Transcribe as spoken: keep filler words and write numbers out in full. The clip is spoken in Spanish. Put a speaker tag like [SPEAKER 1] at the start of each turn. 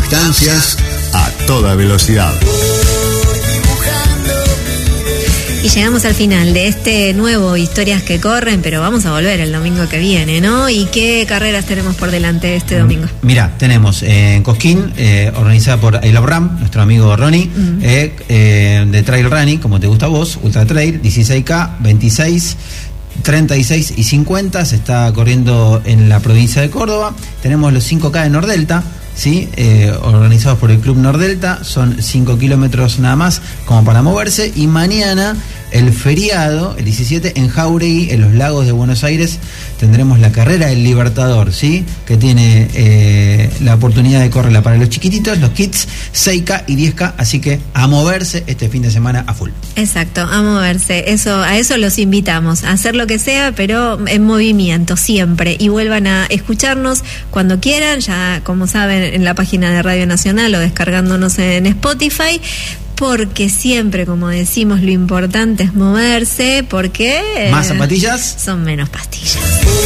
[SPEAKER 1] distancias a toda velocidad.
[SPEAKER 2] Y llegamos al final de este nuevo Historias que Corren, pero vamos a volver el domingo que viene, ¿no? ¿Y qué carreras tenemos por delante este domingo?
[SPEAKER 3] Mirá, tenemos eh, en Cosquín, eh, organizada por Ayla Bram, nuestro amigo Ronnie, mm. eh, eh, de Trail Running, como te gusta a vos, Ultra Trail, dieciséis K, veintiséis, treinta y seis y cincuenta, se está corriendo en la provincia de Córdoba. Tenemos los cinco K de Nordelta, ¿sí? Eh, organizados por el Club Nordelta, son cinco kilómetros nada más como para moverse. Y mañana el feriado, el diecisiete, en Jauregui, en los lagos de Buenos Aires, tendremos la carrera del Libertador, ¿sí? Que tiene eh, la oportunidad de correrla para los chiquititos, los kids, seis K y diez K, así que a moverse este fin de semana a full.
[SPEAKER 2] Exacto, a moverse, eso, a eso los invitamos, a hacer lo que sea, pero en movimiento siempre, y vuelvan a escucharnos cuando quieran, ya como saben, en la página de Radio Nacional o descargándonos en Spotify, porque siempre, como decimos, lo importante es moverse, porque
[SPEAKER 3] más zapatillas
[SPEAKER 2] son menos pastillas.